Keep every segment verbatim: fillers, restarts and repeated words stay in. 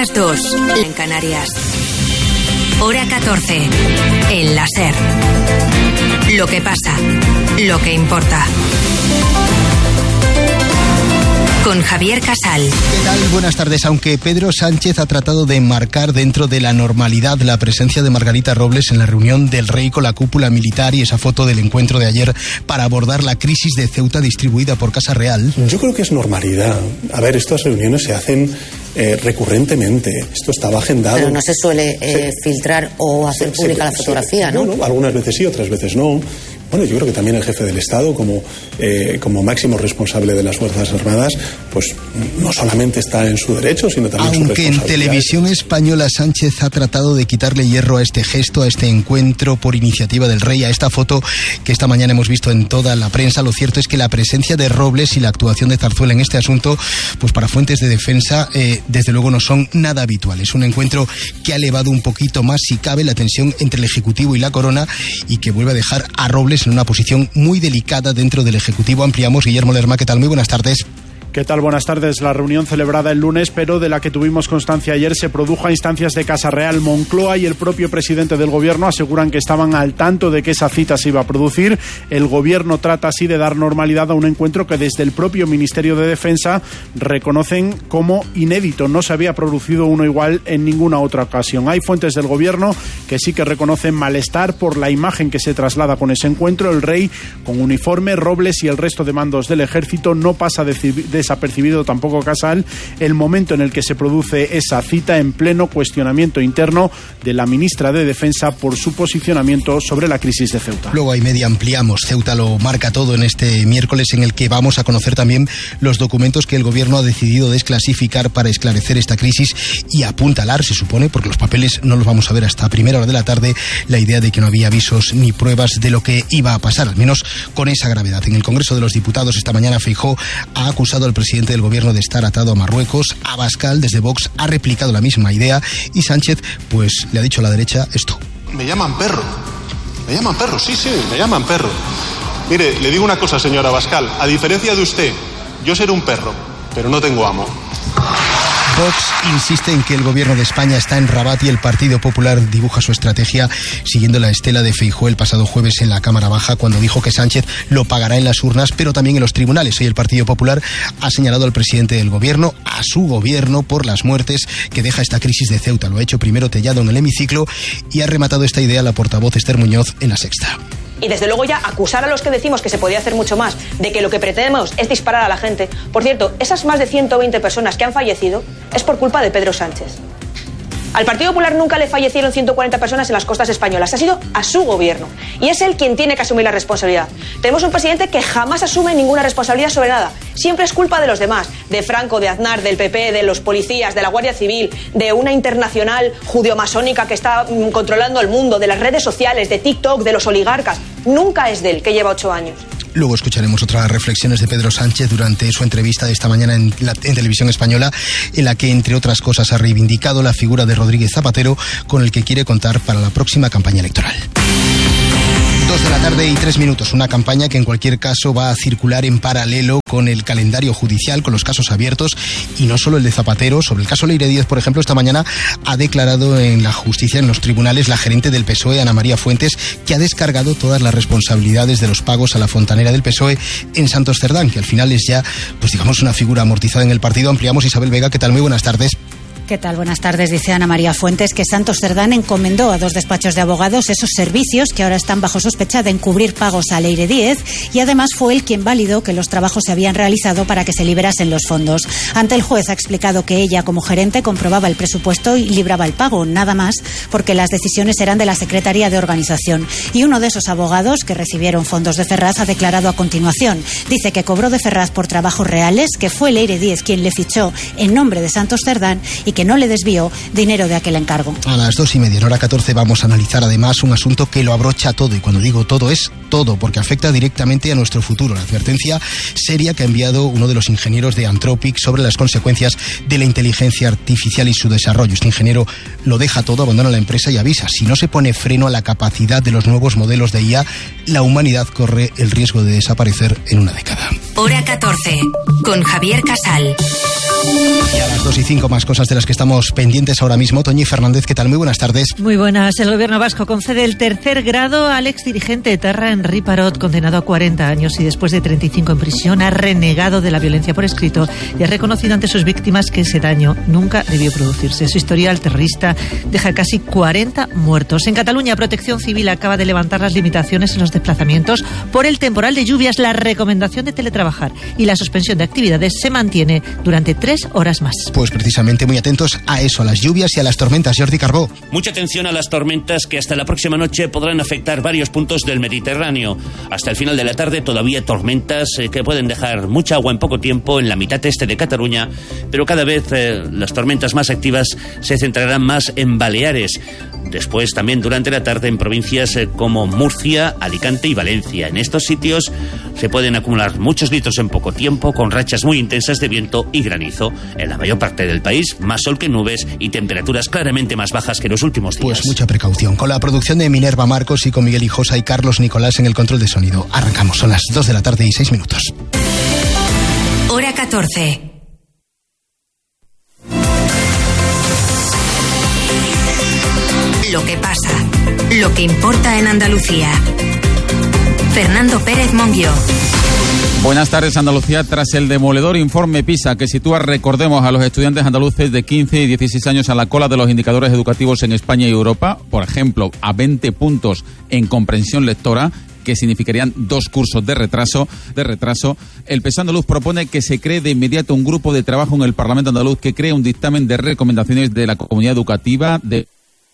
las dos en Canarias. Hora catorce. El láser. Lo que pasa, lo que importa. Con Javier Casal. ¿Qué tal? Buenas tardes. Aunque Pedro Sánchez ha tratado de enmarcar dentro de la normalidad la presencia de Margarita Robles en la reunión del Rey con la cúpula militar y esa foto del encuentro de ayer para abordar la crisis de Ceuta distribuida por Casa Real. Yo creo que es normalidad. A ver, estas reuniones se hacen eh, recurrentemente. Esto estaba agendado. Pero no se suele eh, sí. filtrar o hacer sí, pública sí, la fotografía, sí. ¿no? No, no, algunas veces sí, otras veces no. Bueno, yo creo que también el jefe del Estado, como, eh, como máximo responsable de las Fuerzas Armadas, pues no solamente está en su derecho, sino también en su responsabilidad. Aunque en Televisión Española Sánchez ha tratado de quitarle hierro a este gesto, a este encuentro por iniciativa del Rey, a esta foto que esta mañana hemos visto en toda la prensa, lo cierto es que la presencia de Robles y la actuación de Zarzuela en este asunto, pues para fuentes de defensa, eh, desde luego no son nada habituales. Un encuentro que ha elevado un poquito más, si cabe, la tensión entre el Ejecutivo y la Corona y que vuelve a dejar a Robles en una posición muy delicada dentro del Ejecutivo. Ampliamos. Guillermo Lerma, ¿qué tal? Muy buenas tardes. ¿Qué tal? Buenas tardes. La reunión celebrada el lunes, pero de la que tuvimos constancia ayer, se produjo a instancias de Casa Real. Moncloa y el propio presidente del Gobierno aseguran que estaban al tanto de que esa cita se iba a producir. El Gobierno trata así de dar normalidad a un encuentro que desde el propio Ministerio de Defensa reconocen como inédito. No se había producido uno igual en ninguna otra ocasión. Hay fuentes del Gobierno que sí que reconocen malestar por la imagen que se traslada con ese encuentro. El Rey con uniforme, Robles y el resto de mandos del Ejército. No pasa de, de desapercibido tampoco Casal el momento en el que se produce esa cita en pleno cuestionamiento interno de la ministra de Defensa por su posicionamiento sobre la crisis de Ceuta. Luego hay media ampliamos. Ceuta lo marca todo en este miércoles en el que vamos a conocer también los documentos que el Gobierno ha decidido desclasificar para esclarecer esta crisis y apuntalar, se supone, porque los papeles no los vamos a ver hasta primera hora de la tarde, la idea de que no había avisos ni pruebas de lo que iba a pasar, al menos con esa gravedad. En el Congreso de los Diputados esta mañana Feijóo ha acusado al presidente del Gobierno de estar atado a Marruecos. Abascal, desde Vox, ha replicado la misma idea y Sánchez, pues, le ha dicho a la derecha esto. Me llaman perro. Me llaman perro, sí, sí, me llaman perro. Mire, le digo una cosa, señor Abascal. A diferencia de usted, yo seré un perro, pero no tengo amo. Vox insiste en que el Gobierno de España está en Rabat y el Partido Popular dibuja su estrategia siguiendo la estela de Feijóo el pasado jueves en la Cámara Baja, cuando dijo que Sánchez lo pagará en las urnas, pero también en los tribunales. Hoy el Partido Popular ha señalado al presidente del Gobierno, a su Gobierno, por las muertes que deja esta crisis de Ceuta. Lo ha hecho primero Tellado en el hemiciclo y ha rematado esta idea la portavoz Esther Muñoz en La Sexta. Y desde luego ya acusar a los que decimos que se podía hacer mucho más, de que lo que pretendemos es disparar a la gente. Por cierto, esas más de ciento veinte personas que han fallecido es por culpa de Pedro Sánchez. Al Partido Popular nunca le fallecieron ciento cuarenta personas en las costas españolas. Ha sido a su Gobierno. Y es él quien tiene que asumir la responsabilidad. Tenemos un presidente que jamás asume ninguna responsabilidad sobre nada. Siempre es culpa de los demás. De Franco, de Aznar, del P P, de los policías, de la Guardia Civil, de una internacional judio-masónica que está mm, controlando el mundo, de las redes sociales, de TikTok, de los oligarcas. Nunca es de él, que lleva ocho años. Luego escucharemos otras reflexiones de Pedro Sánchez durante su entrevista de esta mañana en, la, en Televisión Española, en la que, entre otras cosas, ha reivindicado la figura de Rodríguez Zapatero, con el que quiere contar para la próxima campaña electoral. Dos de la tarde y tres minutos, una campaña que en cualquier caso va a circular en paralelo con el calendario judicial, con los casos abiertos, y no solo el de Zapatero. Sobre el caso Leire Díez, por ejemplo, esta mañana ha declarado en la justicia, en los tribunales, la gerente del P S O E, Ana María Fuentes, que ha descargado todas las responsabilidades de los pagos a la fontanera del P S O E en Santos Cerdán, que al final es ya, pues digamos, una figura amortizada en el partido. Ampliamos. Isabel Vega, ¿qué tal? Muy buenas tardes. ¿Qué tal? Buenas tardes. Dice Ana María Fuentes que Santos Cerdán encomendó a dos despachos de abogados esos servicios que ahora están bajo sospecha de encubrir pagos a Leire Díez, y además fue él quien validó que los trabajos se habían realizado para que se liberasen los fondos. Ante el juez ha explicado que ella, como gerente, comprobaba el presupuesto y libraba el pago, nada más, porque las decisiones eran de la Secretaría de Organización. Y uno de esos abogados que recibieron fondos de Ferraz ha declarado a continuación. Dice que cobró de Ferraz por trabajos reales, que fue Leire Díez quien le fichó en nombre de Santos Cerdán y que no le desvió dinero de aquel encargo. A las dos y media, en hora catorce, vamos a analizar además un asunto que lo abrocha todo, y cuando digo todo es todo, porque afecta directamente a nuestro futuro. La advertencia seria que ha enviado uno de los ingenieros de Anthropic sobre las consecuencias de la inteligencia artificial y su desarrollo. Este ingeniero lo deja todo, abandona la empresa y avisa: si no se pone freno a la capacidad de los nuevos modelos de I A, la humanidad corre el riesgo de desaparecer en una década. Hora catorce, con Javier Casal. Y a las dos y cinco más cosas de las que estamos pendientes ahora mismo. Toñi Fernández, ¿qué tal? Muy buenas tardes. Muy buenas. El gobierno vasco concede el tercer grado al exdirigente etarra Henri Parot, condenado a cuarenta años y después de treinta y cinco en prisión ha renegado de la violencia por escrito y ha reconocido ante sus víctimas que ese daño nunca debió producirse. Su historial terrorista deja casi cuarenta muertos. En Cataluña, Protección Civil acaba de levantar las limitaciones en los desplazamientos por el temporal de lluvias. La recomendación de teletrabajar y la suspensión de actividades se mantiene durante tres horas más. Pues precisamente muy atentos a eso, a las lluvias y a las tormentas. Jordi Carbó. Mucha atención a las tormentas que hasta la próxima noche podrán afectar varios puntos del Mediterráneo. Hasta el final de la tarde todavía tormentas eh, que pueden dejar mucha agua en poco tiempo en la mitad este de Cataluña, pero cada vez eh, las tormentas más activas se centrarán más en Baleares. Después también durante la tarde en provincias eh, como Murcia, Alicante y Valencia. En estos sitios se pueden acumular muchos litros en poco tiempo, con rachas muy intensas de viento y granizo. En la mayor parte del país, más sol que nubes y temperaturas claramente más bajas que los últimos días. Pues mucha precaución. Con la producción de Minerva Marcos y con Miguel Hijosa y Carlos Nicolás en el control de sonido. Arrancamos, son las dos de la tarde y seis minutos. Hora catorce. Lo que pasa, lo que importa en Andalucía. Fernando Pérez Monguió. Buenas tardes. Andalucía, tras el demoledor informe PISA que sitúa, recordemos, a los estudiantes andaluces de quince y dieciséis años a la cola de los indicadores educativos en España y Europa, por ejemplo, a veinte puntos en comprensión lectora, que significarían dos cursos de retraso, de retraso. El P S O E andaluz propone que se cree de inmediato un grupo de trabajo en el Parlamento andaluz que cree un dictamen de recomendaciones de la comunidad educativa, de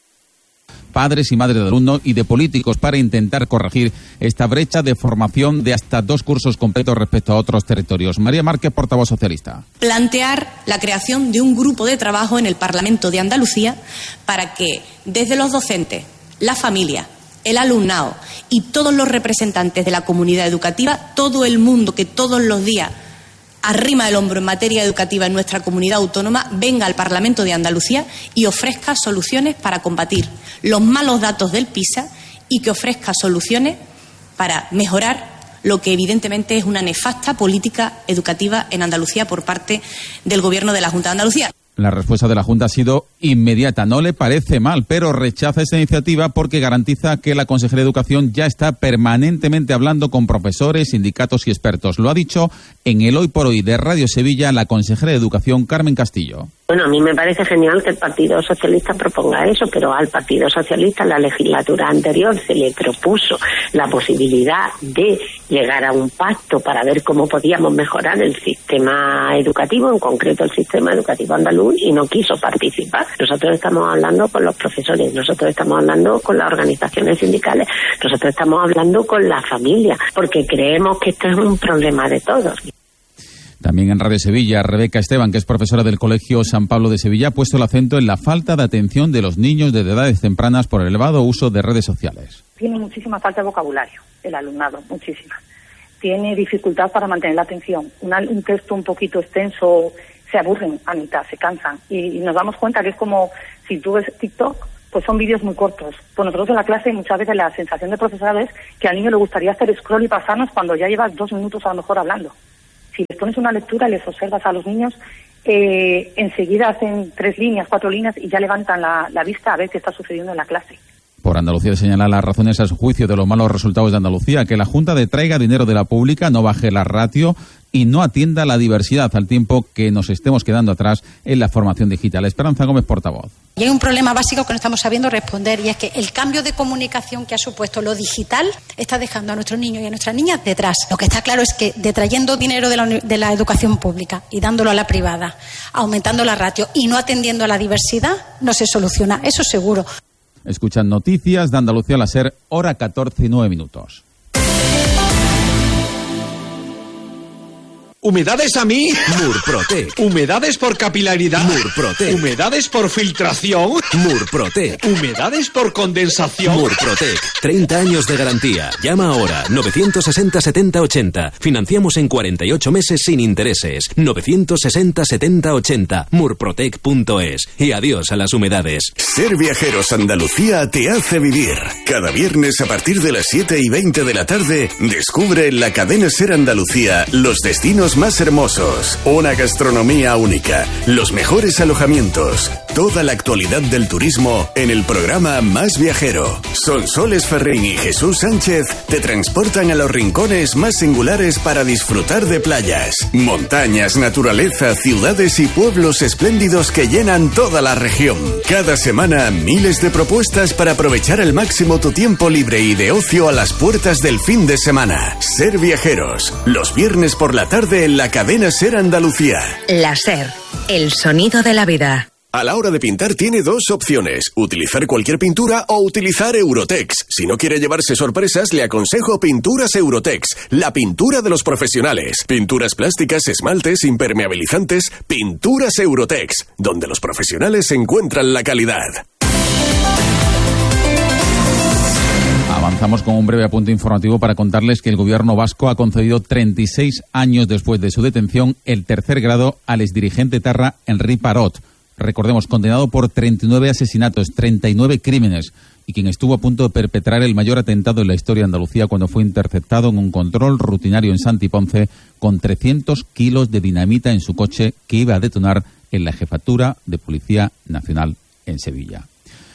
padres y madres de alumnos y de políticos para intentar corregir esta brecha de formación de hasta dos cursos completos respecto a otros territorios. María Márquez, portavoz socialista. Plantear la creación de un grupo de trabajo en el Parlamento de Andalucía para que desde los docentes, la familia, el alumnado y todos los representantes de la comunidad educativa, todo el mundo que todos los días arrima el hombro en materia educativa en nuestra comunidad autónoma, venga al Parlamento de Andalucía y ofrezca soluciones para combatir los malos datos del PISA y que ofrezca soluciones para mejorar lo que evidentemente es una nefasta política educativa en Andalucía por parte del Gobierno de la Junta de Andalucía. La respuesta de la Junta ha sido inmediata. No le parece mal, pero rechaza esta iniciativa porque garantiza que la Consejería de Educación ya está permanentemente hablando con profesores, sindicatos y expertos. Lo ha dicho en el Hoy por Hoy de Radio Sevilla la consejera de Educación, Carmen Castillo. Bueno, a mí me parece genial que el Partido Socialista proponga eso, pero al Partido Socialista en la legislatura anterior se le propuso la posibilidad de llegar a un pacto para ver cómo podíamos mejorar el sistema educativo, en concreto el sistema educativo andaluz, y no quiso participar. Nosotros estamos hablando con los profesores, nosotros estamos hablando con las organizaciones sindicales, nosotros estamos hablando con la familia, porque creemos que este es un problema de todos. También en Radio Sevilla, Rebeca Esteban, que es profesora del Colegio San Pablo de Sevilla, ha puesto el acento en la falta de atención de los niños desde edades tempranas por el elevado uso de redes sociales. Tiene muchísima falta de vocabulario el alumnado, muchísima. Tiene dificultad para mantener la atención. Una, un texto un poquito extenso, se aburren a mitad, se cansan. Y, y nos damos cuenta que es como si tú ves TikTok, pues son vídeos muy cortos. Pues nosotros en la clase muchas veces la sensación de profesorado es que al niño le gustaría hacer scroll y pasarnos cuando ya llevas dos minutos a lo mejor hablando. Si les pones una lectura, les observas a los niños, eh, enseguida hacen tres líneas, cuatro líneas y ya levantan la, la vista a ver qué está sucediendo en la clase. Por Andalucía señala las razones a su juicio de los malos resultados de Andalucía, que la Junta detraiga dinero de la pública, no baje la ratio y no atienda la diversidad al tiempo que nos estemos quedando atrás en la formación digital. Esperanza Gómez, portavoz. Y hay un problema básico que no estamos sabiendo responder, y es que el cambio de comunicación que ha supuesto lo digital está dejando a nuestros niños y a nuestras niñas detrás. Lo que está claro es que detrayendo dinero de la, de la educación pública y dándolo a la privada, aumentando la ratio y no atendiendo a la diversidad, no se soluciona, eso seguro. Escuchan noticias de Andalucía a la SER, hora catorce y nueve minutos. ¿Humedades a mí? Murprotec. ¿Humedades por capilaridad? Murprotec. ¿Humedades por filtración? Murprotec. ¿Humedades por condensación? Murprotec. treinta años de garantía. Llama ahora. novecientos sesenta setenta ochenta. Financiamos en cuarenta y ocho meses sin intereses. novecientos sesenta setenta ochenta. murprotec punto es. Y adiós a las humedades. Ser Viajeros Andalucía te hace vivir. Cada viernes a partir de las siete y veinte de la tarde, descubre en la cadena Ser Andalucía los destinos más hermosos, una gastronomía única, los mejores alojamientos, toda la actualidad del turismo en el programa Más Viajero. Sonsoles Ferrín y Jesús Sánchez te transportan a los rincones más singulares para disfrutar de playas, montañas, naturaleza, ciudades y pueblos espléndidos que llenan toda la región. Cada semana, miles de propuestas para aprovechar al máximo tu tiempo libre y de ocio a las puertas del fin de semana. Ser Viajeros, los viernes por la tarde en la cadena Ser Andalucía. La Ser, el sonido de la vida. A la hora de pintar tiene dos opciones, utilizar cualquier pintura o utilizar Eurotex. Si no quiere llevarse sorpresas, le aconsejo Pinturas Eurotex, la pintura de los profesionales. Pinturas plásticas, esmaltes, impermeabilizantes, Pinturas Eurotex, donde los profesionales encuentran la calidad. Avanzamos con un breve apunte informativo para contarles que el gobierno vasco ha concedido treinta y seis años después de su detención el tercer grado al exdirigente etarra Henri Parot. Recordemos, condenado por treinta y nueve asesinatos, treinta y nueve crímenes, y quien estuvo a punto de perpetrar el mayor atentado en la historia de Andalucía cuando fue interceptado en un control rutinario en Santiponce con trescientos kilos de dinamita en su coche que iba a detonar en la Jefatura de Policía Nacional en Sevilla.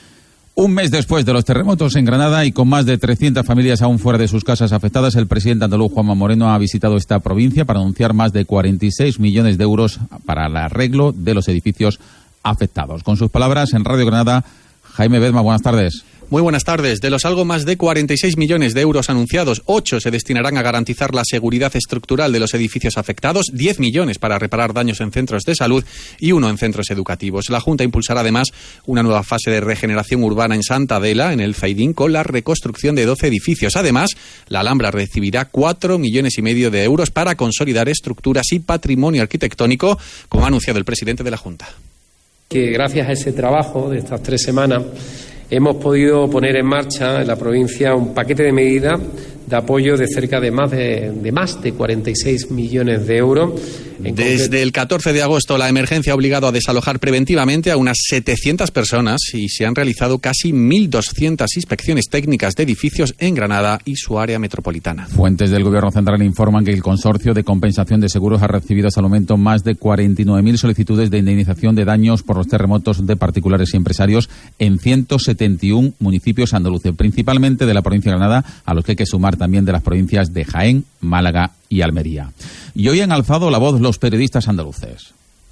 Un mes después de los terremotos en Granada y con más de trescientas familias aún fuera de sus casas afectadas, el presidente andaluz Juanma Moreno ha visitado esta provincia para anunciar más de cuarenta y seis millones de euros para el arreglo de los edificios afectados. Con sus palabras en Radio Granada, Jaime Bedma, buenas tardes. Muy buenas tardes. De los algo más de cuarenta y seis millones de euros anunciados, ocho se destinarán a garantizar la seguridad estructural de los edificios afectados, diez millones para reparar daños en centros de salud y uno en centros educativos. La Junta impulsará además una nueva fase de regeneración urbana en Santa Adela, en el Zaidín, con la reconstrucción de doce edificios. Además, la Alhambra recibirá cuatro millones y medio de euros para consolidar estructuras y patrimonio arquitectónico, como ha anunciado el presidente de la Junta. Que gracias a ese trabajo de estas tres semanas hemos podido poner en marcha en la provincia un paquete de medidas de apoyo de cerca de más de, de más de cuarenta y seis millones de euros. Desde el catorce de agosto, la emergencia ha obligado a desalojar preventivamente a unas setecientas personas y se han realizado casi mil doscientas inspecciones técnicas de edificios en Granada y su área metropolitana. Fuentes del Gobierno Central informan que el Consorcio de Compensación de Seguros ha recibido hasta el momento más de cuarenta y nueve mil solicitudes de indemnización de daños por los terremotos de particulares y empresarios en ciento setenta y uno municipios andaluces, principalmente de la provincia de Granada, a los que hay que sumar también de las provincias de Jaén, Málaga y Almería. Y hoy han alzado la voz los periodistas andaluces.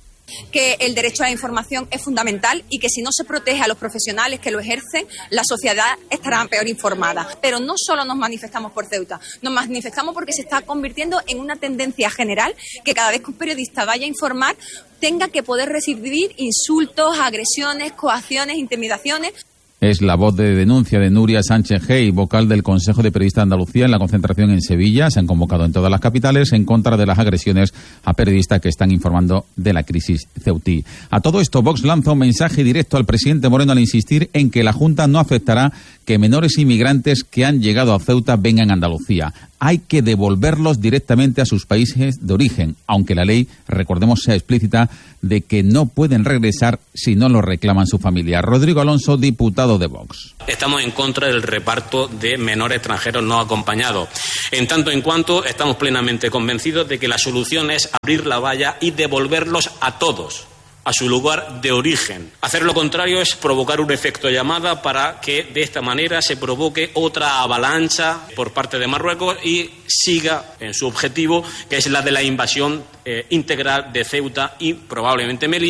Que el derecho a la información es fundamental y que si no se protege a los profesionales que lo ejercen, la sociedad estará peor informada. Pero no solo nos manifestamos por Ceuta, nos manifestamos porque se está convirtiendo en una tendencia general que cada vez que un periodista vaya a informar tenga que poder recibir insultos, agresiones, coacciones, intimidaciones. Es la voz de denuncia de Nuria Sánchez Gey, vocal del Consejo de Periodistas de Andalucía en la concentración en Sevilla. Se han convocado en todas las capitales en contra de las agresiones a periodistas que están informando de la crisis ceutí. A todo esto, Vox lanza un mensaje directo al presidente Moreno al insistir en que la Junta no aceptará que menores inmigrantes que han llegado a Ceuta vengan a Andalucía. Hay que devolverlos directamente a sus países de origen, aunque la ley, recordemos, sea explícita de que no pueden regresar si no lo reclaman su familia. Rodrigo Alonso, diputado de Vox. Estamos en contra del reparto de menores extranjeros no acompañados. En tanto en cuanto estamos plenamente convencidos de que la solución es abrir la valla y devolverlos a todos a su lugar de origen. Hacer lo contrario es provocar un efecto llamada para que de esta manera se provoque otra avalancha por parte de Marruecos y siga en su objetivo, que es la de la invasión eh, integral de Ceuta y probablemente Melilla.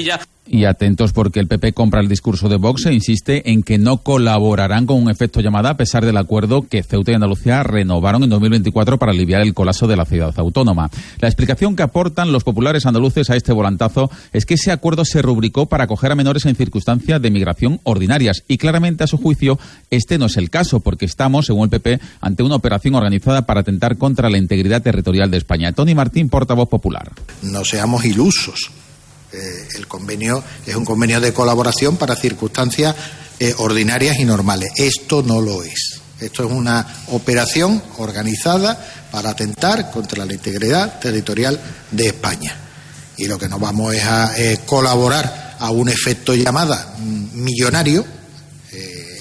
Y atentos porque el P P compra el discurso de Vox e insiste en que no colaborarán con un efecto llamada a pesar del acuerdo que Ceuta y Andalucía renovaron en dos mil veinticuatro para aliviar el colapso de la ciudad autónoma. La explicación que aportan los populares andaluces a este volantazo es que ese acuerdo se rubricó para acoger a menores en circunstancias de migración ordinarias y claramente a su juicio este no es el caso porque estamos, según el P P, ante una operación organizada para atentar contra la integridad territorial de España. Tony Martín, portavoz popular. No seamos ilusos. Eh, el convenio es un convenio de colaboración para circunstancias eh, ordinarias y normales. Esto no lo es. Esto es una operación organizada para atentar contra la integridad territorial de España. Y lo que no vamos es a eh, colaborar a un efecto llamada millonario, eh,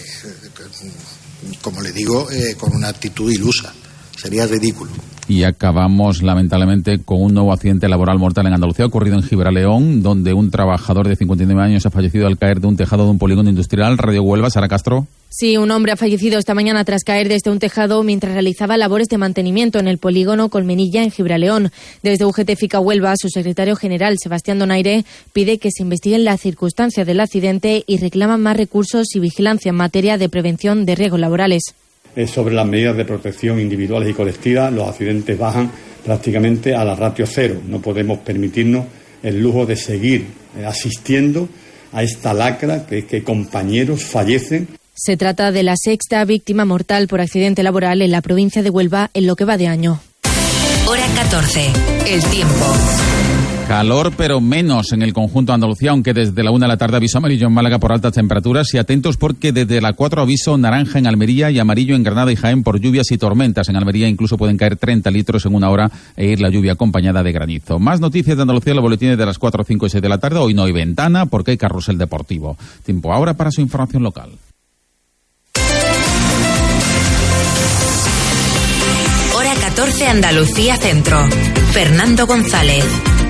como le digo, eh, con una actitud ilusa. Sería ridículo. Y acabamos, lamentablemente, con un nuevo accidente laboral mortal en Andalucía, ocurrido en Gibraleón, donde un trabajador de cincuenta y nueve años ha fallecido al caer de un tejado de un polígono industrial. Radio Huelva, Sara Castro. Sí, un hombre ha fallecido esta mañana tras caer desde un tejado mientras realizaba labores de mantenimiento en el polígono Colmenilla, en Gibraleón. Desde U G T FICA Huelva, su secretario general, Sebastián Donaire, pide que se investiguen las circunstancias del accidente y reclaman más recursos y vigilancia en materia de prevención de riesgos laborales. Sobre las medidas de protección individuales y colectivas, los accidentes bajan prácticamente a la ratio cero. No podemos permitirnos el lujo de seguir asistiendo a esta lacra que es que compañeros fallecen. Se trata de la sexta víctima mortal por accidente laboral en la provincia de Huelva en lo que va de año. Hora catorce. El tiempo. Calor, pero menos en el conjunto de Andalucía, aunque desde la una de la tarde aviso amarillo en Málaga por altas temperaturas y atentos porque desde la cuatro aviso naranja en Almería y amarillo en Granada y Jaén por lluvias y tormentas. En Almería incluso pueden caer treinta litros en una hora e ir la lluvia acompañada de granizo. Más noticias de Andalucía en los boletines de las cuatro, cinco y seis de la tarde. Hoy no hay ventana porque hay carrusel deportivo. Tiempo ahora para su información local. Hora catorce, Andalucía Centro. Fernando González.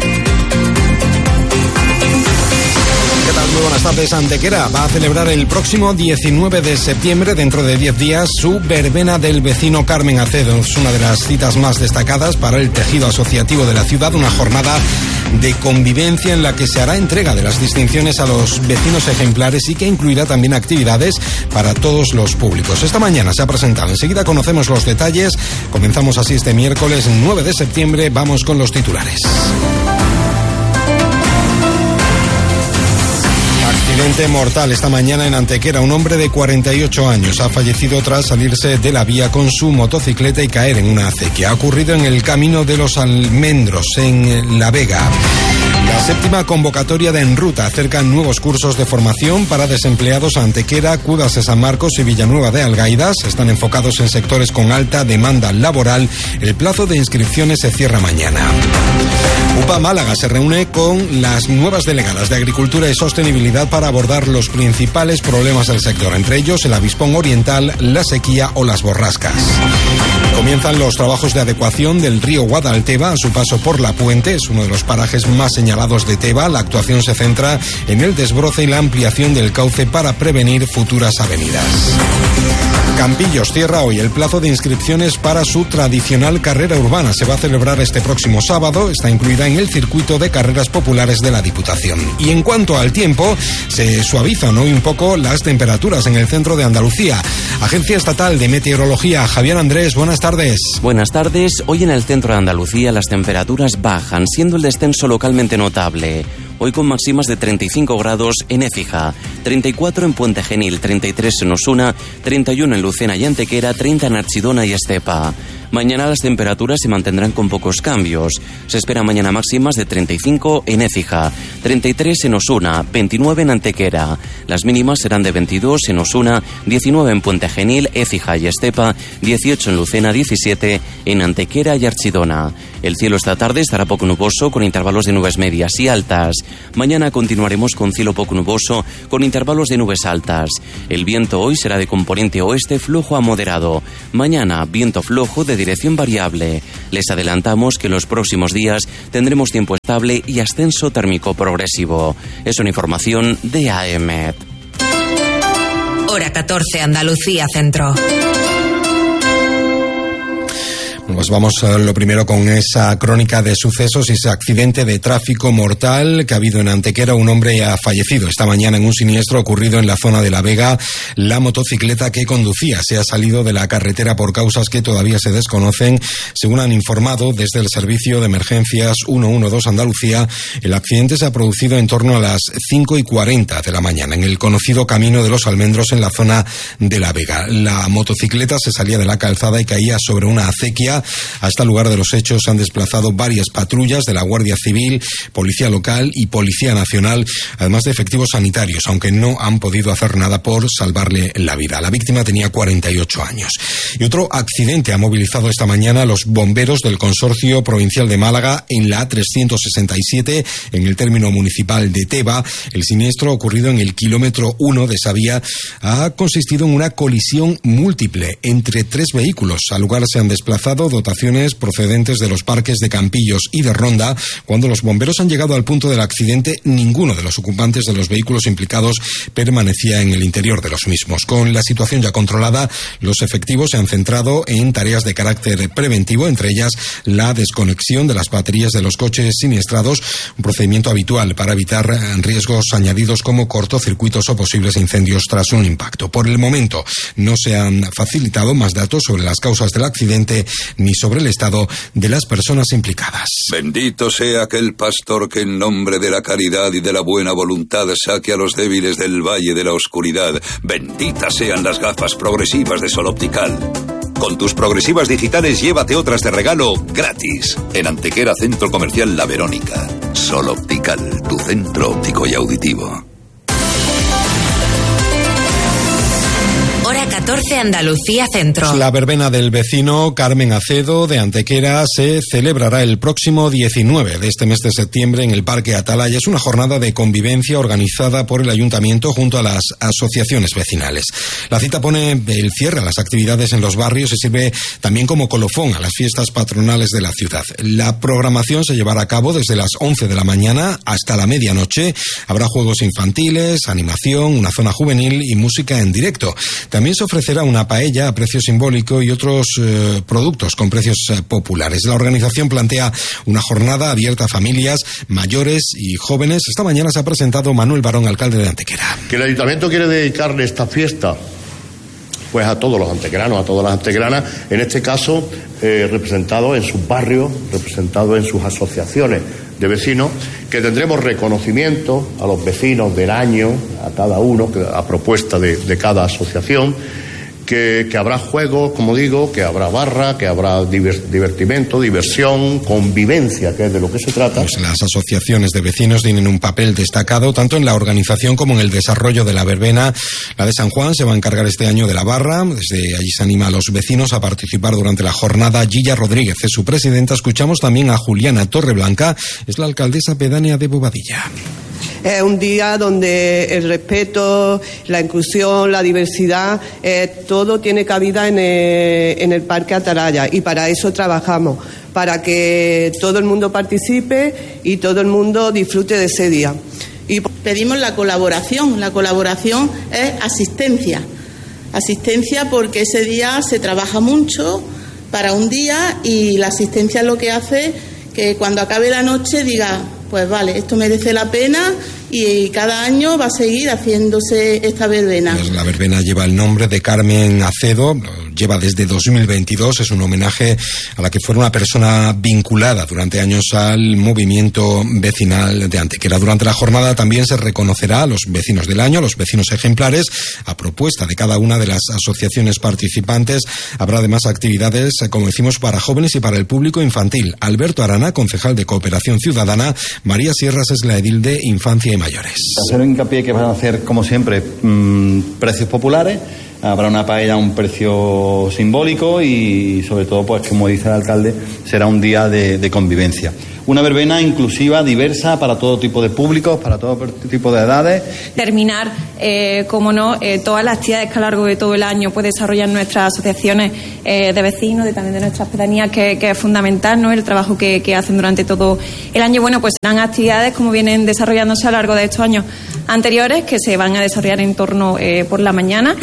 ¿Qué tal? Muy buenas tardes. Antequera va a celebrar el próximo diecinueve de septiembre, dentro de diez días, su verbena del vecino Carmen Acedo. Es una de las citas más destacadas para el tejido asociativo de la ciudad, una jornada de convivencia en la que se hará entrega de las distinciones a los vecinos ejemplares y que incluirá también actividades para todos los públicos. Esta mañana se ha presentado. Enseguida conocemos los detalles. Comenzamos así este miércoles nueve de septiembre. Vamos con los titulares. Accidente mortal esta mañana en Antequera. Un hombre de cuarenta y ocho años ha fallecido tras salirse de la vía con su motocicleta y caer en una acequia. Ha ocurrido en el Camino de los Almendros, en La Vega. La séptima convocatoria de En Ruta acerca nuevos cursos de formación para desempleados a Antequera, Cudas de San Marcos y Villanueva de Algaidas. Están enfocados en sectores con alta demanda laboral. El plazo de inscripciones se cierra mañana. UPA Málaga se reúne con las nuevas delegadas de Agricultura y Sostenibilidad para abordar los principales problemas del sector, entre ellos el avispón oriental, la sequía o las borrascas. Comienzan los trabajos de adecuación del río Guadalteba a su paso por La Puente. Es uno de los parajes más señalados de Teba. La actuación se centra en el desbroce y la ampliación del cauce para prevenir futuras avenidas. Campillos cierra hoy el plazo de inscripciones para su tradicional carrera urbana. Se va a celebrar este próximo sábado. Está incluida en el circuito de carreras populares de la Diputación. Y en cuanto al tiempo, se suavizan hoy un poco las temperaturas en el centro de Andalucía. Agencia Estatal de Meteorología, Javier Andrés, buenas tardes. Buenas tardes. Hoy en el centro de Andalucía las temperaturas bajan, siendo el descenso localmente notable. Hoy con máximas de treinta y cinco grados en Écija, treinta y cuatro en Puente Genil, treinta y tres en Osuna, treinta y uno en Lucena y Antequera, treinta en Archidona y Estepa. Mañana las temperaturas se mantendrán con pocos cambios. Se espera mañana máximas de treinta y cinco en Écija, treinta y tres en Osuna, veintinueve en Antequera. Las mínimas serán de veintidós en Osuna, diecinueve en Puente Genil, Écija y Estepa, dieciocho en Lucena, diecisiete en Antequera y Archidona. El cielo esta tarde estará poco nuboso con intervalos de nubes medias y altas. Mañana continuaremos con cielo poco nuboso con intervalos de nubes altas. El viento hoy será de componente oeste flojo a moderado. Mañana viento flojo de dirección variable. Les adelantamos que en los próximos días tendremos tiempo estable y ascenso térmico progresivo. Es una información de A E M E T. Hora catorce, Andalucía Centro. Pues vamos a lo primero con esa crónica de sucesos y ese accidente de tráfico mortal que ha habido en Antequera. Un hombre ha fallecido esta mañana en un siniestro ocurrido en la zona de La Vega. La motocicleta que conducía se ha salido de la carretera por causas que todavía se desconocen. Según han informado desde el Servicio de Emergencias ciento doce Andalucía, el accidente se ha producido en torno a las cinco y cuarenta de la mañana en el conocido Camino de los Almendros en la zona de La Vega. La motocicleta se salía de la calzada y caía sobre una acequia. Hasta el lugar de los hechos se han desplazado varias patrullas de la Guardia Civil, Policía Local y Policía Nacional, además de efectivos sanitarios, aunque no han podido hacer nada por salvarle la vida. La víctima tenía cuarenta y ocho años. Y otro accidente ha movilizado esta mañana a los bomberos del Consorcio Provincial de Málaga en la A trescientos sesenta y siete, en el término municipal de Teba. El siniestro ocurrido en el kilómetro uno de esa vía ha consistido en una colisión múltiple entre tres vehículos. Al lugar se han desplazado dotaciones procedentes de los parques de Campillos y de Ronda. Cuando los bomberos han llegado al punto del accidente, ninguno de los ocupantes de los vehículos implicados permanecía en el interior de los mismos. Con la situación ya controlada, los efectivos se han centrado en tareas de carácter preventivo, entre ellas la desconexión de las baterías de los coches siniestrados, un procedimiento habitual para evitar riesgos añadidos como cortocircuitos o posibles incendios tras un impacto. Por el momento no se han facilitado más datos sobre las causas del accidente ni sobre el estado de las personas implicadas. Bendito sea aquel pastor que en nombre de la caridad y de la buena voluntad saque a los débiles del valle de la oscuridad. Benditas sean las gafas progresivas de Sol Optical. Con tus progresivas digitales llévate otras de regalo gratis. En Antequera, Centro Comercial La Verónica. Sol Optical, tu centro óptico y auditivo. Hora catorce, Andalucía Centro. La verbena del vecino Carmen Acedo de Antequera se celebrará el próximo diecinueve de este mes de septiembre en el Parque Atalaya. Es una jornada de convivencia organizada por el Ayuntamiento junto a las asociaciones vecinales. La cita pone el cierre a las actividades en los barrios y sirve también como colofón a las fiestas patronales de la ciudad. La programación se llevará a cabo desde las once de la mañana hasta la medianoche. Habrá juegos infantiles, animación, una zona juvenil y música en directo. También se ofrecerá una paella a precio simbólico y otros eh, productos con precios eh, populares. La organización plantea una jornada abierta a familias, mayores y jóvenes. Esta mañana se ha presentado Manuel Barón, alcalde de Antequera. Que el ayuntamiento quiere dedicarle esta fiesta pues a todos los antequeranos, a todas las antequeranas, en este caso eh, representados en sus barrios, representados en sus asociaciones de vecinos, que tendremos reconocimiento a los vecinos del año, a cada uno, a propuesta de, de cada asociación, que, que habrá juegos, como digo, que habrá barra, que habrá divertimento, diversión, convivencia, que es de lo que se trata. Pues las asociaciones de vecinos tienen un papel destacado tanto en la organización como en el desarrollo de la verbena. La de San Juan se va a encargar este año de la barra. Desde allí se anima a los vecinos a participar durante la jornada. Gilla Rodríguez es su presidenta. Escuchamos también a Juliana Torreblanca, es la alcaldesa pedánea de Bobadilla. Es un día donde el respeto, la inclusión, la diversidad, eh, todo tiene cabida en el, en el Parque Atalaya, y para eso trabajamos, para que todo el mundo participe y todo el mundo disfrute de ese día. Y pedimos la colaboración. La colaboración es asistencia. Asistencia porque ese día se trabaja mucho para un día, y la asistencia es lo que hace que cuando acabe la noche diga, pues vale, esto merece la pena, y cada año va a seguir haciéndose esta verbena. Pues la verbena lleva el nombre de Carmen Acedo, lleva desde dos mil veintidós, es un homenaje a la que fue una persona vinculada durante años al movimiento vecinal de Antequera. Durante la jornada también se reconocerá a los vecinos del año, a los vecinos ejemplares, a propuesta de cada una de las asociaciones participantes. Habrá además actividades, como decimos, para jóvenes y para el público infantil. Alberto Arana, concejal de Cooperación Ciudadana. María Sierras es la edil de Infancia y Mayores. Hacer un hincapié que van a hacer, como siempre, mmm, precios populares. Habrá una paella a un precio simbólico y, sobre todo, pues como dice el alcalde, será un día de, de convivencia. Una verbena inclusiva, diversa, para todo tipo de públicos, para todo tipo de edades. Terminar, eh, como no, eh, todas las actividades que a lo largo de todo el año puede desarrollar nuestras asociaciones eh, de vecinos, de, también de nuestras pedanías, que, que es fundamental, ¿no?, el trabajo que, que hacen durante todo el año. Bueno, pues serán actividades como vienen desarrollándose a lo largo de estos años anteriores, que se van a desarrollar en torno eh, por la mañana. La diputada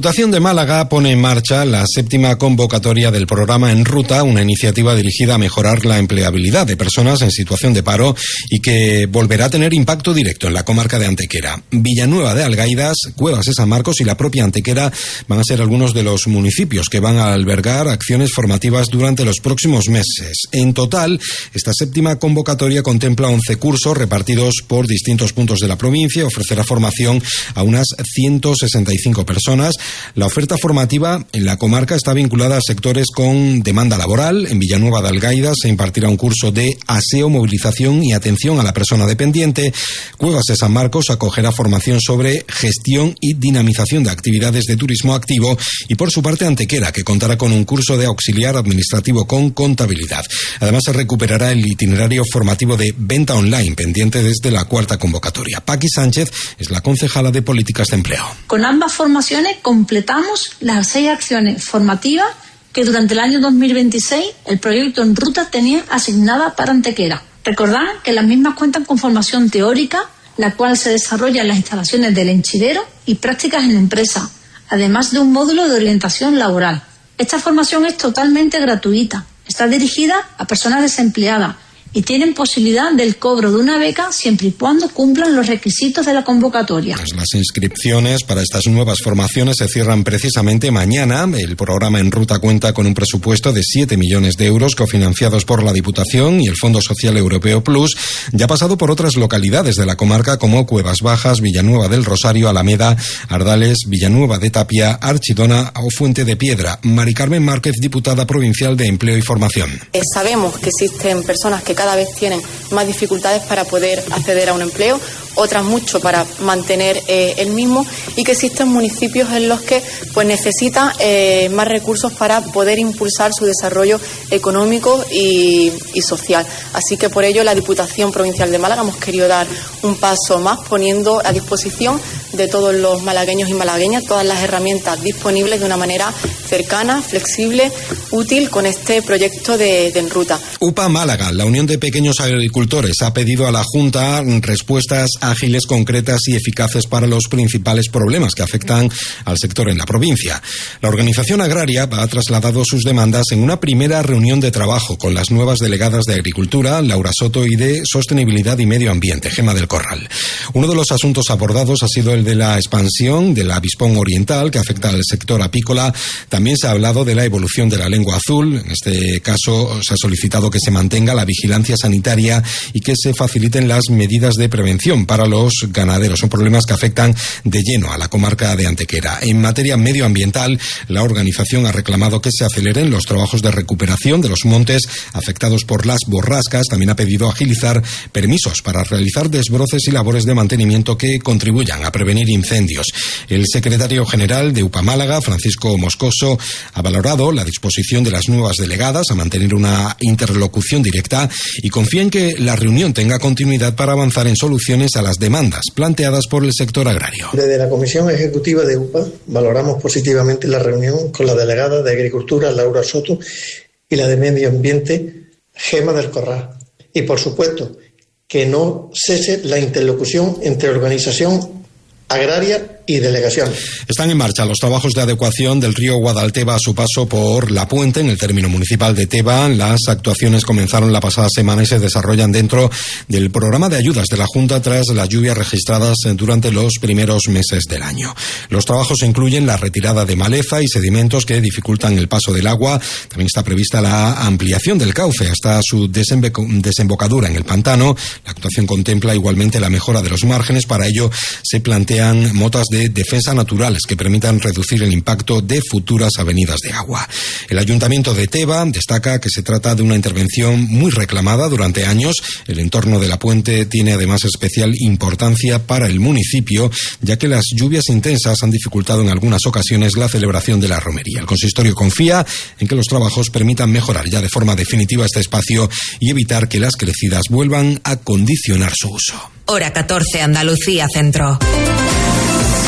Diputación de Málaga pone en marcha la séptima convocatoria del programa En Ruta, una iniciativa dirigida a mejorar la empleabilidad de personas en situación de paro y que volverá a tener impacto directo en la comarca de Antequera. Villanueva de Algaidas, Cuevas de San Marcos y la propia Antequera van a ser algunos de los municipios que van a albergar acciones formativas durante los próximos meses. En total, esta séptima convocatoria contempla once cursos repartidos por distintos puntos de la provincia y ofrecerá formación a unas ciento sesenta y cinco personas. La oferta formativa en la comarca está vinculada a sectores con demanda laboral. En Villanueva de Algaidas se impartirá un curso de aseo, movilización y atención a la persona dependiente. Cuevas de San Marcos acogerá formación sobre gestión y dinamización de actividades de turismo activo y por su parte Antequera, que contará con un curso de auxiliar administrativo con contabilidad. Además se recuperará el itinerario formativo de venta online pendiente desde la cuarta convocatoria. Paqui Sánchez es la concejala de Políticas de Empleo. Con ambas formaciones completamos las seis acciones formativas que durante el año dos mil veintiséis el proyecto En Ruta tenía asignada para Antequera. Recordad que las mismas cuentan con formación teórica, la cual se desarrolla en las instalaciones del Enchidero y prácticas en la empresa, además de un módulo de orientación laboral. Esta formación es totalmente gratuita, está dirigida a personas desempleadas y tienen posibilidad del cobro de una beca siempre y cuando cumplan los requisitos de la convocatoria. Las inscripciones para estas nuevas formaciones se cierran precisamente mañana. El programa En Ruta cuenta con un presupuesto de siete millones de euros cofinanciados por la Diputación y el Fondo Social Europeo Plus. Ya ha pasado por otras localidades de la comarca como Cuevas Bajas, Villanueva del Rosario, Alameda, Ardales, Villanueva de Tapia, Archidona o Fuente de Piedra. Mari Carmen Márquez, diputada provincial de Empleo y Formación. Eh, sabemos que existen personas que cada vez tienen más dificultades para poder acceder a un empleo, otras mucho para mantener eh, el mismo, y que existen municipios en los que pues necesitan eh, más recursos para poder impulsar su desarrollo económico y, y social. Así que por ello la Diputación Provincial de Málaga hemos querido dar un paso más poniendo a disposición de todos los malagueños y malagueñas todas las herramientas disponibles de una manera cercana, flexible, útil con este proyecto de, de En Ruta. UPA Málaga, la Unión de Pequeños Agricultores, ha pedido a la Junta respuestas ágiles, concretas y eficaces para los principales problemas que afectan al sector en la provincia. La organización agraria ha trasladado sus demandas en una primera reunión de trabajo con las nuevas delegadas de Agricultura, Laura Soto, y de Sostenibilidad y Medio Ambiente, Gema del Corral. Uno de los asuntos abordados ha sido el de la expansión del avispón oriental, que afecta al sector apícola. También se ha hablado de la evolución de la lengua azul. En este caso se ha solicitado que se mantenga la vigilancia sanitaria y que se faciliten las medidas de prevención para los ganaderos. Son problemas que afectan de lleno a la comarca de Antequera. En materia medioambiental, la organización ha reclamado que se aceleren los trabajos de recuperación de los montes afectados por las borrascas. También ha pedido agilizar permisos para realizar desbroces y labores de mantenimiento que contribuyan a prevenir incendios. El secretario general de UPA Málaga, Francisco Moscoso, ha valorado la disposición de las nuevas delegadas a mantener una interlocución directa y confía en que la reunión tenga continuidad para avanzar en soluciones a las demandas planteadas por el sector agrario. Desde la Comisión Ejecutiva de UPA valoramos positivamente la reunión con la delegada de Agricultura, Laura Soto, y la de Medio Ambiente, Gema del Corral. Y, por supuesto, que no cese la interlocución entre organización agraria y delegación. Están en marcha los trabajos de adecuación del río Guadalteba a su paso por La Puente, en el término municipal de Teba. Las actuaciones comenzaron la pasada semana y se desarrollan dentro del programa de ayudas de la Junta tras las lluvias registradas durante los primeros meses del año. Los trabajos incluyen la retirada de maleza y sedimentos que dificultan el paso del agua. También está prevista la ampliación del cauce hasta su desembocadura en el pantano. La actuación contempla igualmente la mejora de los márgenes. Para ello se plantean motas de de defensa naturales que permitan reducir el impacto de futuras avenidas de agua. El Ayuntamiento de Teba destaca que se trata de una intervención muy reclamada durante años. El entorno de La Puente tiene además especial importancia para el municipio, ya que las lluvias intensas han dificultado en algunas ocasiones la celebración de la romería. El consistorio confía en que los trabajos permitan mejorar ya de forma definitiva este espacio y evitar que las crecidas vuelvan a condicionar su uso. Hora catorce, Andalucía Centro.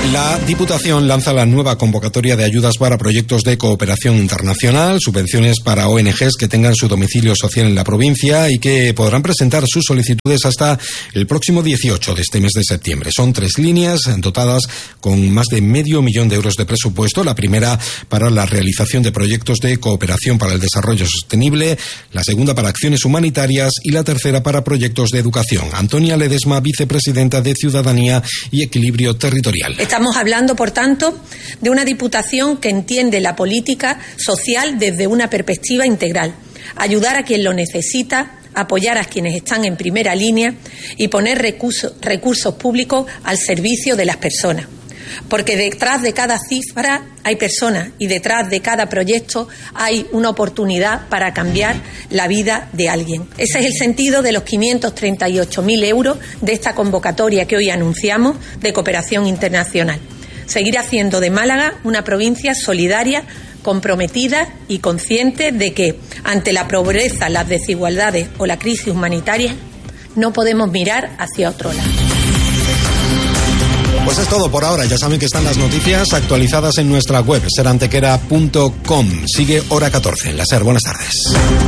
La Diputación lanza la nueva convocatoria de ayudas para proyectos de cooperación internacional, subvenciones para O N Ges que tengan su domicilio social en la provincia y que podrán presentar sus solicitudes hasta el próximo dieciocho de este mes de septiembre. Son tres líneas dotadas con más de medio millón de euros de presupuesto. La primera para la realización de proyectos de cooperación para el desarrollo sostenible, la segunda para acciones humanitarias y la tercera para proyectos de educación. Antonia Ledesma, vicepresidenta de Ciudadanía y Equilibrio Territorial. Estamos hablando, por tanto, de una Diputación que entiende la política social desde una perspectiva integral. Ayudar a quien lo necesita, apoyar a quienes están en primera línea y poner recursos, recursos públicos al servicio de las personas. Porque detrás de cada cifra hay personas y detrás de cada proyecto hay una oportunidad para cambiar la vida de alguien. Ese es el sentido de los quinientos treinta y ocho mil euros de esta convocatoria que hoy anunciamos de cooperación internacional. Seguir haciendo de Málaga una provincia solidaria, comprometida y consciente de que ante la pobreza, las desigualdades o la crisis humanitaria no podemos mirar hacia otro lado. Pues es todo por ahora. Ya saben que están las noticias actualizadas en nuestra web, ser antequera punto com. Sigue Hora catorce en la SER. Buenas tardes.